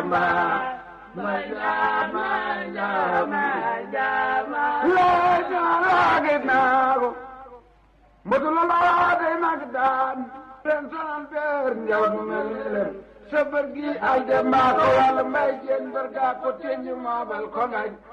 jama ma jama jama jama la jama nago motula la de magdan ren sanan ber njaw du melen sabar gi ay de ma ko wal may jen barga ko tenju ma bal ko ngay